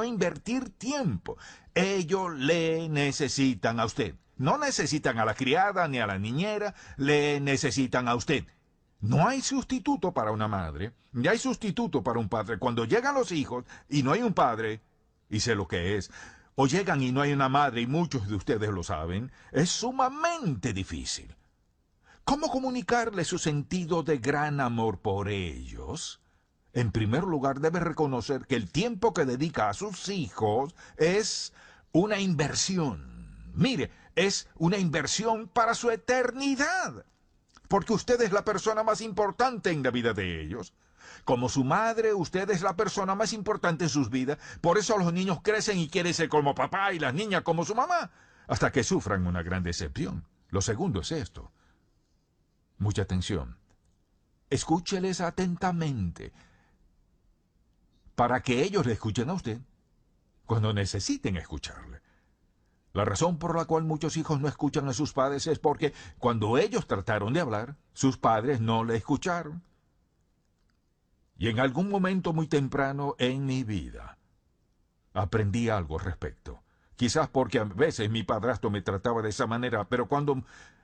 invertir tiempo. Ellos le necesitan a usted. No necesitan a la criada ni a la niñera, le necesitan a usted. No hay sustituto para una madre, ni hay sustituto para un padre. Cuando llegan los hijos y no hay un padre, y sé lo que es, o llegan y no hay una madre, y muchos de ustedes lo saben, es sumamente difícil. ¿Cómo comunicarle su sentido de gran amor por ellos? En primer lugar, debe reconocer que el tiempo que dedica a sus hijos es una inversión. Mire, es una inversión para su eternidad. Porque usted es la persona más importante en la vida de ellos. Como su madre, usted es la persona más importante en sus vidas. Por eso los niños crecen y quieren ser como papá y las niñas como su mamá, hasta que sufran una gran decepción. Lo segundo es esto. Mucha atención. Escúcheles atentamente, para que ellos le escuchen a usted cuando necesiten escucharle. La razón por la cual muchos hijos no escuchan a sus padres es porque cuando ellos trataron de hablar, sus padres no le escucharon. Y en algún momento muy temprano en mi vida aprendí algo al respecto. Quizás porque a veces mi padrastro me trataba de esa manera, pero cuando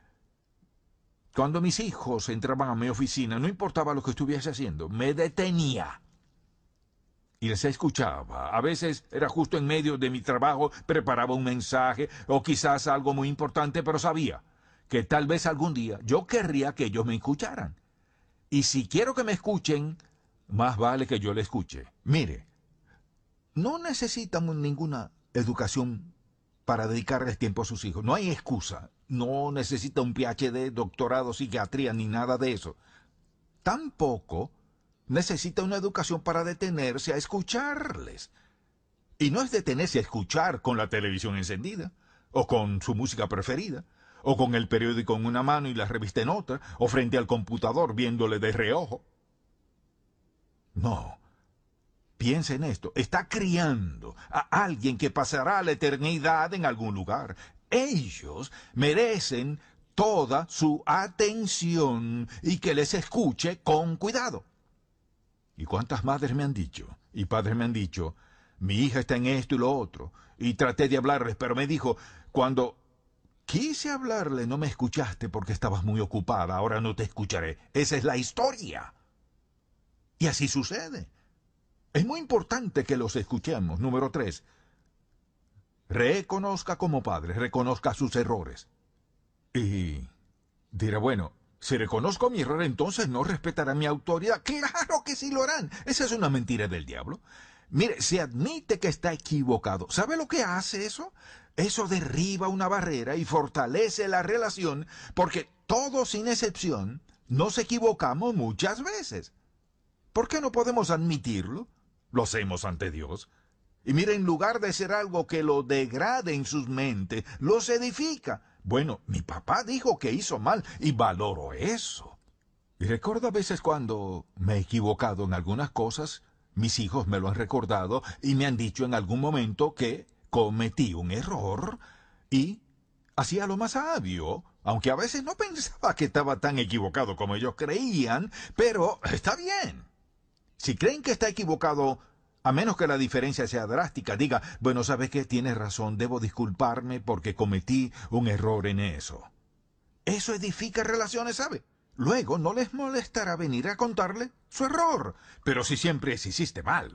mis hijos entraban a mi oficina, no importaba lo que estuviese haciendo, me detenía y les escuchaba. A veces era justo en medio de mi trabajo, preparaba un mensaje o quizás algo muy importante, pero sabía que tal vez algún día yo querría que ellos me escucharan. Y si quiero que me escuchen, más vale que yo le escuche. Mire, no necesitan ninguna educación para dedicarles tiempo a sus hijos. No hay excusa. No necesita un PhD, doctorado, psiquiatría, ni nada de eso. Tampoco necesita una educación para detenerse a escucharles. Y no es detenerse a escuchar con la televisión encendida, o con su música preferida, o con el periódico en una mano y la revista en otra, o frente al computador viéndole de reojo. No. Piensa en esto. Está criando a alguien que pasará la eternidad en algún lugar. Ellos merecen toda su atención y que les escuche con cuidado. ¿Y cuántas madres me han dicho? Y padres me han dicho, mi hija está en esto y lo otro. Y traté de hablarles, pero me dijo, cuando quise hablarle no me escuchaste porque estabas muy ocupada, ahora no te escucharé. Esa es la historia. Y así sucede. Es muy importante que los escuchemos. Número 3. Reconozca como padre, reconozca sus errores. Y dirá, bueno, si reconozco mi error, entonces no respetarán mi autoridad. ¡Claro que sí lo harán! Esa es una mentira del diablo. Mire, se admite que está equivocado. ¿Sabe lo que hace eso? Eso derriba una barrera y fortalece la relación, porque todos, sin excepción, nos equivocamos muchas veces. ¿Por qué no podemos admitirlo? Lo hacemos ante Dios. Y mire, en lugar de ser algo que lo degrade en sus mentes, los edifica. Bueno, mi papá dijo que hizo mal y valoro eso. Y recuerdo a veces cuando me he equivocado en algunas cosas, mis hijos me lo han recordado y me han dicho en algún momento que cometí un error y hacía lo más sabio, aunque a veces no pensaba que estaba tan equivocado como ellos creían, pero está bien. Si creen que está equivocado, a menos que la diferencia sea drástica, diga, bueno, ¿sabes qué? Tienes razón, debo disculparme porque cometí un error en eso. Eso edifica relaciones, ¿sabe? Luego no les molestará venir a contarle su error. Pero si siempre hiciste mal,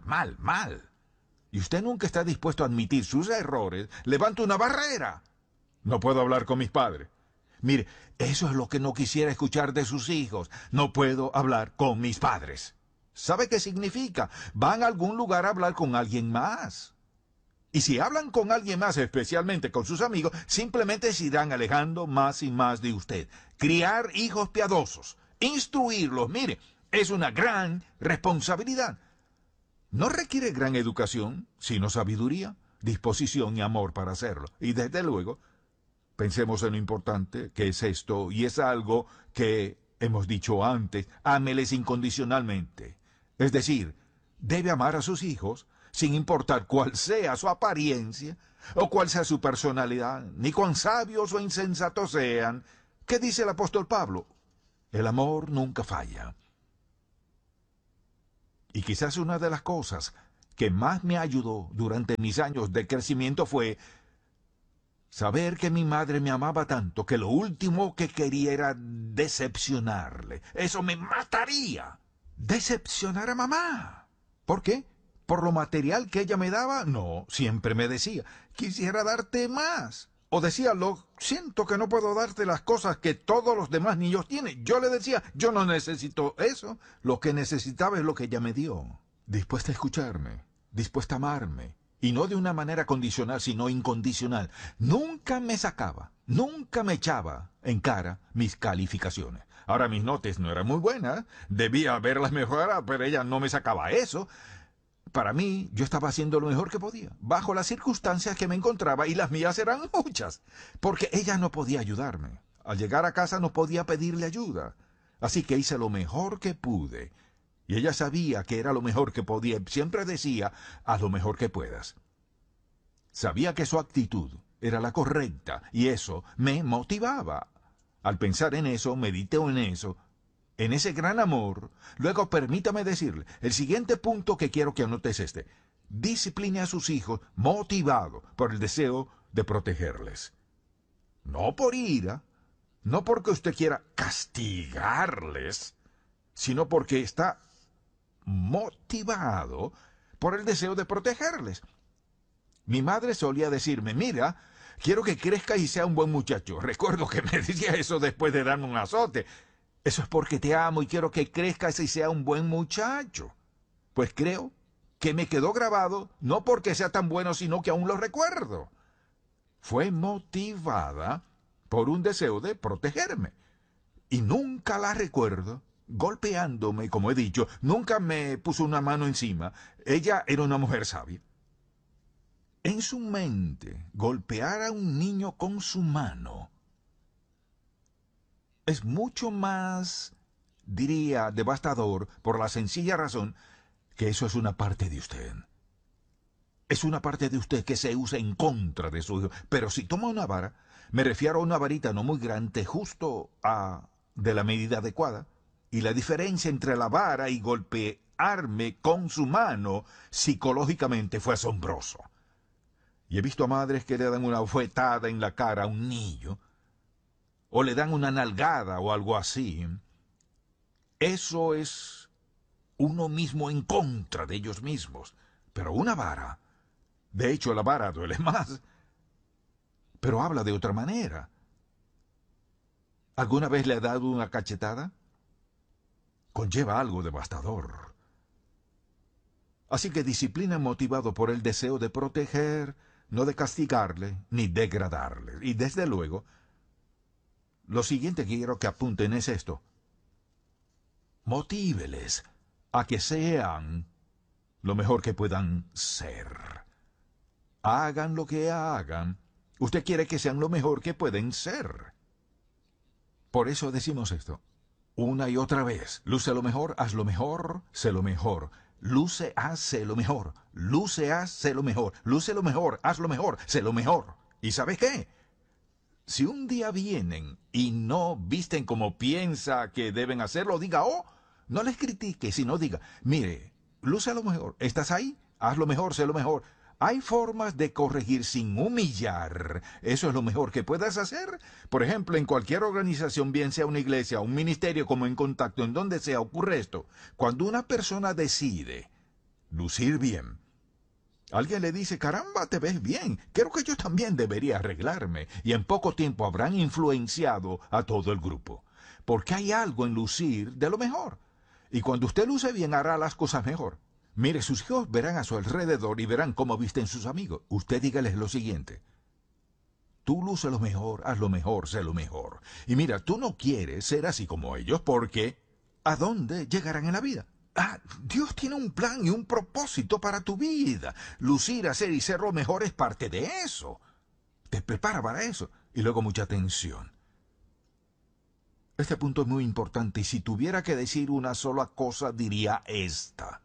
y usted nunca está dispuesto a admitir sus errores, levanta una barrera. No puedo hablar con mis padres. Mire, eso es lo que no quisiera escuchar de sus hijos. No puedo hablar con mis padres. ¿Sabe qué significa? Van a algún lugar a hablar con alguien más. Y si hablan con alguien más, especialmente con sus amigos, simplemente se irán alejando más y más de usted. Criar hijos piadosos, instruirlos, mire, es una gran responsabilidad. No requiere gran educación, sino sabiduría, disposición y amor para hacerlo. Y desde luego, pensemos en lo importante que es esto, y es algo que hemos dicho antes, ámeles incondicionalmente. Es decir, debe amar a sus hijos sin importar cuál sea su apariencia o cuál sea su personalidad, ni cuán sabios o insensatos sean. ¿Qué dice el apóstol Pablo? El amor nunca falla. Y quizás una de las cosas que más me ayudó durante mis años de crecimiento fue saber que mi madre me amaba tanto que lo último que quería era decepcionarle. Eso me mataría. Decepcionar a mamá. ¿Por qué? ¿Por lo material que ella me daba? No, siempre me decía, quisiera darte más. O decía, lo siento que no puedo darte las cosas que todos los demás niños tienen. Yo le decía, yo no necesito eso. Lo que necesitaba es lo que ella me dio. Dispuesta a escucharme, dispuesta a amarme. Y no de una manera condicional, sino incondicional. Nunca me sacaba, nunca me echaba en cara mis calificaciones. Ahora mis notas no eran muy buenas, debía haberlas mejorado, pero ella no me sacaba eso. Para mí, yo estaba haciendo lo mejor que podía, bajo las circunstancias que me encontraba, y las mías eran muchas, porque ella no podía ayudarme. Al llegar a casa no podía pedirle ayuda. Así que hice lo mejor que pude. Y ella sabía que era lo mejor que podía. Siempre decía, haz lo mejor que puedas. Sabía que su actitud era la correcta, y eso me motivaba. Al pensar en eso, medité en eso, en ese gran amor. Luego permítame decirle, el siguiente punto que quiero que anote es este. Discipline a sus hijos motivado por el deseo de protegerles. No por ira, no porque usted quiera castigarles, sino porque está motivado por el deseo de protegerles. Mi madre solía decirme, mira, quiero que crezca y sea un buen muchacho. Recuerdo que me decía eso después de darme un azote. Eso es porque te amo y quiero que crezcas y sea un buen muchacho. Pues creo que me quedó grabado, no porque sea tan bueno, sino que aún lo recuerdo. Fue motivada por un deseo de protegerme. Y nunca la recuerdo golpeándome, como he dicho. Nunca me puso una mano encima. Ella era una mujer sabia. En su mente, golpear a un niño con su mano es mucho más, diría, devastador, por la sencilla razón que eso es una parte de usted. Es una parte de usted que se usa en contra de su hijo. Pero si toma una vara, me refiero a una varita no muy grande, justo de la medida adecuada, y la diferencia entre la vara y golpearme con su mano psicológicamente fue asombroso. Y he visto a madres que le dan una bofetada en la cara a un niño, o le dan una nalgada o algo así. Eso es uno mismo en contra de ellos mismos. Pero una vara, de hecho la vara duele más, pero habla de otra manera. ¿Alguna vez le ha dado una cachetada? Conlleva algo devastador. Así que disciplina motivado por el deseo de proteger, no de castigarle ni degradarle. Y desde luego, lo siguiente que quiero que apunten es esto. Motíveles a que sean lo mejor que puedan ser. Hagan lo que hagan. Usted quiere que sean lo mejor que pueden ser. Por eso decimos esto. Una y otra vez. Luce lo mejor, haz lo mejor, sé lo mejor. Luce, hace lo mejor. Luce, hace lo mejor. Luce lo mejor, haz lo mejor, sé lo mejor. ¿Y sabes qué? Si un día vienen y no visten como piensa que deben hacerlo, diga, oh, no les critique, sino diga, mire, luce lo mejor, ¿estás ahí? Haz lo mejor, sé lo mejor. Hay formas de corregir sin humillar. Eso es lo mejor que puedas hacer. Por ejemplo, en cualquier organización, bien sea una iglesia, un ministerio, como en Contacto, en donde sea, ocurre esto. Cuando una persona decide lucir bien, alguien le dice, caramba, te ves bien, creo que yo también debería arreglarme. Y en poco tiempo habrán influenciado a todo el grupo. Porque hay algo en lucir de lo mejor. Y cuando usted luce bien, hará las cosas mejor. Mire, sus hijos verán a su alrededor y verán cómo visten sus amigos. Usted dígales lo siguiente. Tú luce lo mejor, haz lo mejor, sé lo mejor. Y mira, tú no quieres ser así como ellos porque ¿a dónde llegarán en la vida? Dios tiene un plan y un propósito para tu vida. Lucir, hacer y ser lo mejor es parte de eso. Te prepara para eso. Y luego mucha atención. Este punto es muy importante y si tuviera que decir una sola cosa diría esta.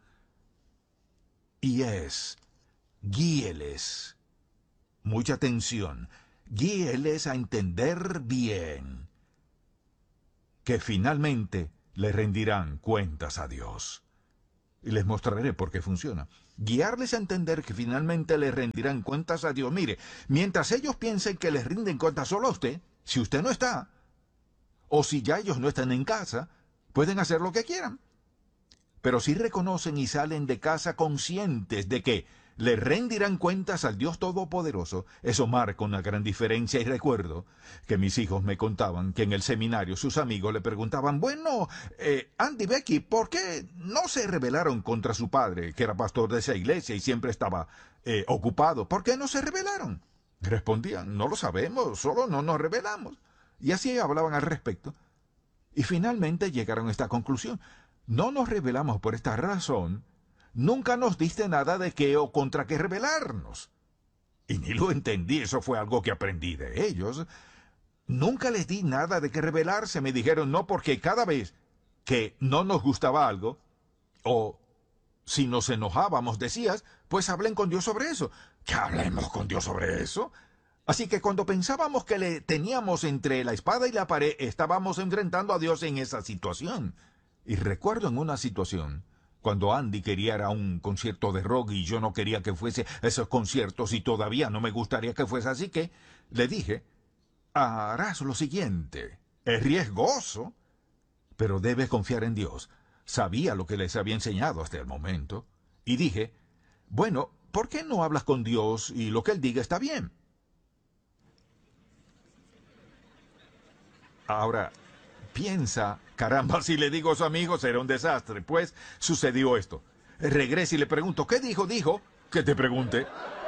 Y es, guíeles. Mucha atención. Guíeles a entender bien que finalmente le rendirán cuentas a Dios. Y les mostraré por qué funciona. guiarles a entender que finalmente les rendirán cuentas a Dios. Mire, mientras ellos piensen que les rinden cuentas solo a usted, si usted no está, o si ya ellos no están en casa, pueden hacer lo que quieran. Pero si reconocen y salen de casa conscientes de que le rendirán cuentas al Dios Todopoderoso, eso marca una gran diferencia. Y recuerdo que mis hijos me contaban que en el seminario sus amigos le preguntaban, bueno, Andy, Becky, ¿por qué no se rebelaron contra su padre, que era pastor de esa iglesia y siempre estaba ocupado? ¿Por qué no se rebelaron? Respondían, no lo sabemos, solo no nos rebelamos. Y así hablaban al respecto. Y finalmente llegaron a esta conclusión. No nos rebelamos por esta razón. Nunca nos diste nada de qué o contra qué rebelarnos. Y ni lo entendí, eso fue algo que aprendí de ellos. Nunca les di nada de qué rebelarse, me dijeron, no, porque cada vez que no nos gustaba algo, o si nos enojábamos, decías, pues hablen con Dios sobre eso. ¿Que hablemos con Dios sobre eso? Así que cuando pensábamos que le teníamos entre la espada y la pared, estábamos enfrentando a Dios en esa situación. Y recuerdo en una situación, cuando Andy quería ir a un concierto de rock y yo no quería que fuese a esos conciertos y todavía no me gustaría que fuese así, que le dije, harás lo siguiente, es riesgoso, pero debes confiar en Dios. Sabía lo que les había enseñado hasta el momento. Y dije, bueno, ¿por qué no hablas con Dios y lo que Él diga está bien? Ahora, piensa, caramba, si le digo a su amigo será un desastre. Pues sucedió esto. Regreso y le pregunto, ¿qué dijo? Dijo que te pregunte.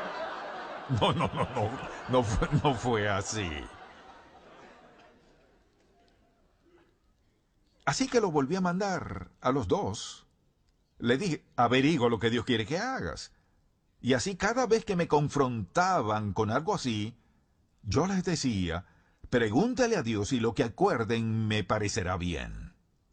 No fue así. Así que lo volví a mandar a los dos. Le dije, averigua lo que Dios quiere que hagas. Y así cada vez que me confrontaban con algo así, yo les decía, pregúntale a Dios y lo que acuerden me parecerá bien.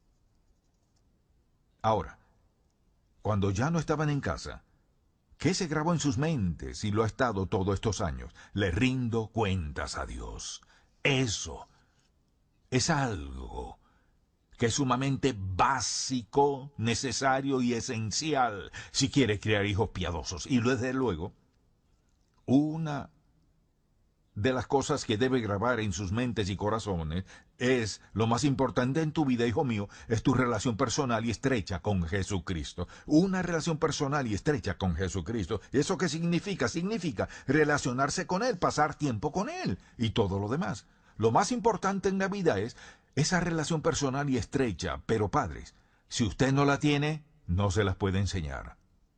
Ahora, cuando ya no estaban en casa, ¿qué se grabó en sus mentes y lo ha estado todos estos años? Le rindo cuentas a Dios. Eso es algo que es sumamente básico, necesario y esencial si quiere criar hijos piadosos. Y desde luego, una de las cosas que debe grabar en sus mentes y corazones es, lo más importante en tu vida, hijo mío, es tu relación personal y estrecha con Jesucristo. Una relación personal y estrecha con Jesucristo. ¿Y eso qué significa? Significa relacionarse con Él, pasar tiempo con Él y todo lo demás. Lo más importante en la vida es esa relación personal y estrecha. Pero padres, si usted no la tiene, no se las puede enseñar.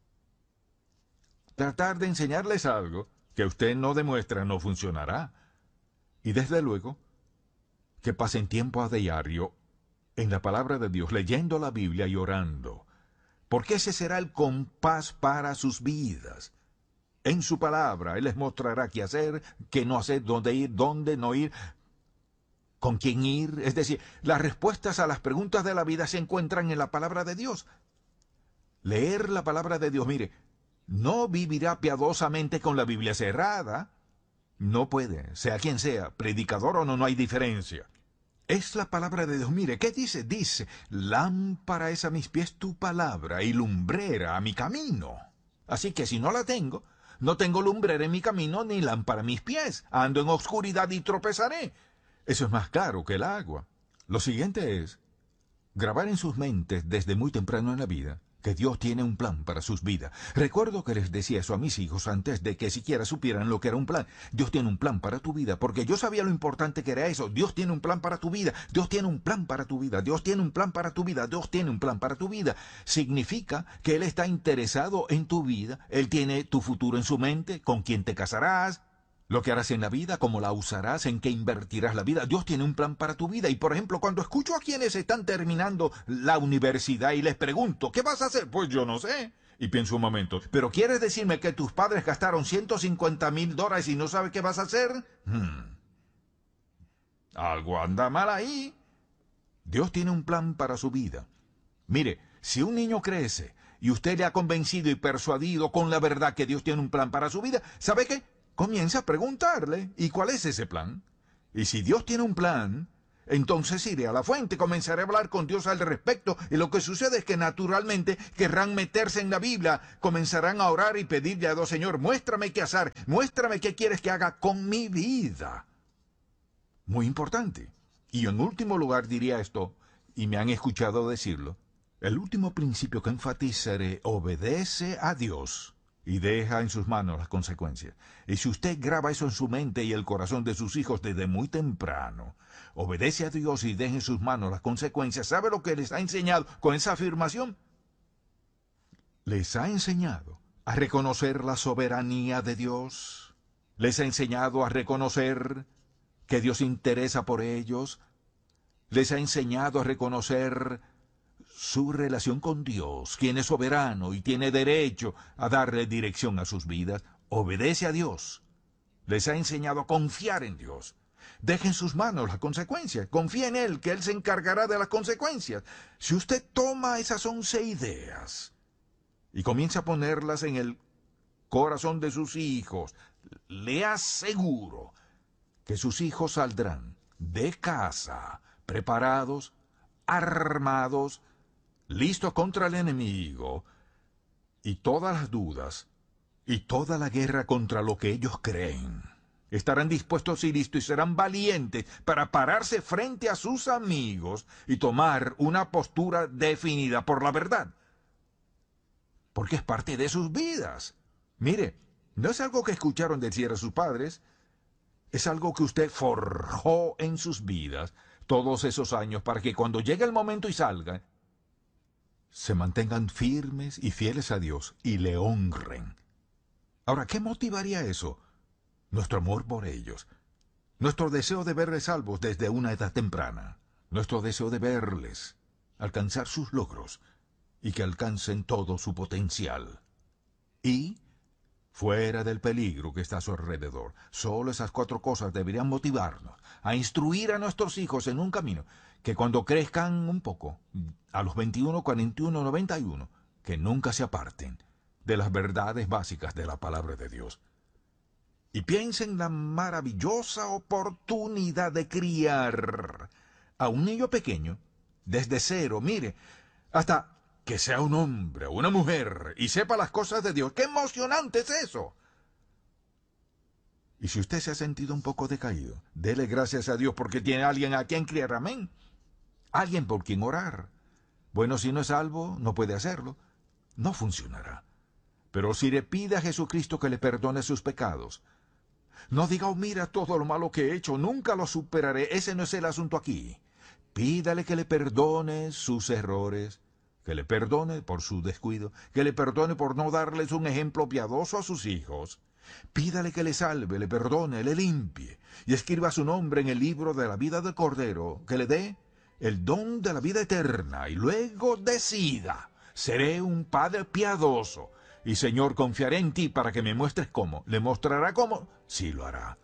Tratar de enseñarles algo que usted no demuestra no funcionará. Y desde luego, que pasen tiempo a diario en la palabra de Dios, leyendo la Biblia y orando, porque ese será el compás para sus vidas. En su palabra, Él les mostrará qué hacer, qué no hacer, dónde ir, dónde no ir, con quién ir. Es decir, las respuestas a las preguntas de la vida se encuentran en la palabra de Dios. Leer la palabra de Dios, mire, no vivirá piadosamente con la Biblia cerrada. No puede, sea quien sea, predicador o no, no hay diferencia. Es la palabra de Dios. Mire, ¿qué dice? Dice, lámpara es a mis pies tu palabra y lumbrera a mi camino. Así que si no la tengo, no tengo lumbrera en mi camino ni lámpara a mis pies. Ando en oscuridad y tropezaré. Eso es más claro que el agua. Lo siguiente es grabar en sus mentes desde muy temprano en la vida que Dios tiene un plan para sus vidas. Recuerdo que les decía eso a mis hijos antes de que siquiera supieran lo que era un plan. Dios tiene un plan para tu vida, porque yo sabía lo importante que era eso. Dios tiene un plan para tu vida. Dios tiene un plan para tu vida. Dios tiene un plan para tu vida. Dios tiene un plan para tu vida. Significa que Él está interesado en tu vida. Él tiene tu futuro en su mente, con quién te casarás, lo que harás en la vida, cómo la usarás, en qué invertirás la vida. Dios tiene un plan para tu vida. Y por ejemplo, cuando escucho a quienes están terminando la universidad y les pregunto, ¿qué vas a hacer? Pues yo no sé. Y pienso un momento, ¿pero quieres decirme que tus padres gastaron $150,000 y no sabes qué vas a hacer? Algo anda mal ahí. Dios tiene un plan para su vida. Mire, si un niño crece y usted le ha convencido y persuadido con la verdad que Dios tiene un plan para su vida, ¿sabe qué? Comienza a preguntarle, ¿y cuál es ese plan? Y si Dios tiene un plan, Entonces iré a la fuente, comenzaré a hablar con Dios al respecto, y lo que sucede es que naturalmente querrán meterse en la Biblia, comenzarán a orar y pedirle a Dios: Señor, muéstrame qué hacer, muéstrame qué quieres que haga con mi vida. Muy importante. Y en último lugar diría esto, y me han escuchado decirlo: el último principio que enfatizaré: obedece a Dios y deja en sus manos las consecuencias. Y si usted graba eso en su mente y el corazón de sus hijos desde muy temprano, obedece a Dios y deja en sus manos las consecuencias, ¿sabe lo que les ha enseñado con esa afirmación? Les ha enseñado a reconocer la soberanía de Dios. Les ha enseñado a reconocer que Dios se interesa por ellos. Les ha enseñado a reconocer su relación con Dios, quien es soberano y tiene derecho a darle dirección a sus vidas. Obedece a Dios. Les ha enseñado a confiar en Dios. Deje en sus manos las consecuencias. Confía en Él, que Él se encargará de las consecuencias. Si usted toma esas 11 ideas y comienza a ponerlas en el corazón de sus hijos, le aseguro que sus hijos saldrán de casa preparados, armados, listos contra el enemigo, y todas las dudas y toda la guerra contra lo que ellos creen. Estarán dispuestos y listos y serán valientes para pararse frente a sus amigos y tomar una postura definida por la verdad. Porque es parte de sus vidas. Mire, no es algo que escucharon decir a sus padres, es algo que usted forjó en sus vidas todos esos años para que cuando llegue el momento y salgan, se mantengan firmes y fieles a Dios y le honren. Ahora, ¿qué motivaría eso? Nuestro amor por ellos, nuestro deseo de verles salvos desde una edad temprana, nuestro deseo de verles alcanzar sus logros y que alcancen todo su potencial. Y fuera del peligro que está a su alrededor. Solo esas 4 cosas deberían motivarnos a instruir a nuestros hijos en un camino que cuando crezcan un poco, a los 21, 41, 91, que nunca se aparten de las verdades básicas de la palabra de Dios. Y piensen en la maravillosa oportunidad de criar a un niño pequeño desde cero, mire, hasta que sea un hombre o una mujer y sepa las cosas de Dios. ¡Qué emocionante es eso! Y si usted se ha sentido un poco decaído, dele gracias a Dios porque tiene a alguien a quien criar, amén. Alguien por quien orar. Bueno, si no es salvo, no puede hacerlo. No funcionará. Pero si le pide a Jesucristo que le perdone sus pecados, no diga: oh, mira todo lo malo que he hecho, nunca lo superaré. Ese no es el asunto aquí. Pídale que le perdone sus errores, que le perdone por su descuido, que le perdone por no darles un ejemplo piadoso a sus hijos. Pídale que le salve, le perdone, le limpie, y escriba su nombre en el libro de la vida del Cordero, que le dé el don de la vida eterna, y luego decida: seré un padre piadoso, y Señor, confiaré en ti para que me muestres cómo. ¿Le mostrará cómo? Sí, lo hará.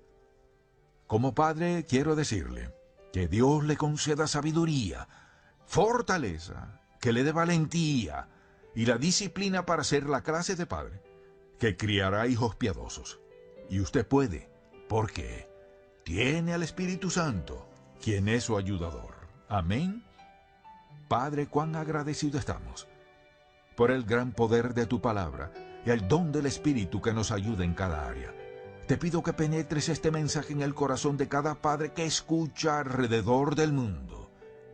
Como padre, quiero decirle que Dios le conceda sabiduría, fortaleza, que le dé valentía y la disciplina para ser la clase de padre que criará hijos piadosos. Y usted puede, porque tiene al Espíritu Santo, quien es su ayudador. Amén. Padre, cuán agradecido estamos por el gran poder de tu palabra y el don del Espíritu que nos ayuda en cada área. Te pido que penetres este mensaje en el corazón de cada padre que escucha alrededor del mundo.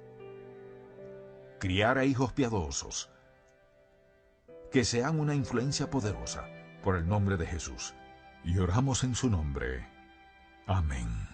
Criar a hijos piadosos, que sean una influencia poderosa, por el nombre de Jesús. Y oramos en su nombre. Amén.